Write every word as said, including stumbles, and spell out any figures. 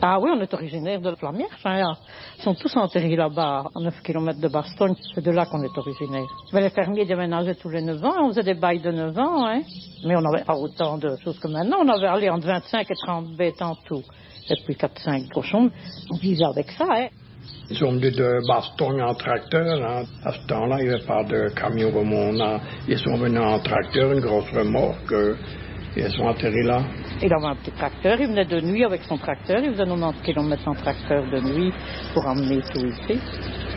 Ah oui, on est originaire de Plamières. Hein. Ils sont tous enterrés là-bas, à neuf kilomètres de Bastogne. C'est de là qu'on est originaire. Mais les fermiers déménageaient tous les neuf ans. On faisait des bails de neuf ans. Hein. Mais on n'avait pas autant de choses que maintenant. On avait allé entre vingt-cinq et trente bêtes en tout. Et puis quatre cinq cochons. On vivait avec ça. Hein. Ils sont venus de Bastogne en tracteur. Hein. À ce temps-là, il n'y avait pas de camion comme on a. Ils sont venus en tracteur, une grosse remorque. Et ils sont atterris là. Il avait un petit tracteur, il venait de nuit avec son tracteur, il faisait quatre-vingt-dix kilomètres en tracteur de nuit pour emmener tout ici.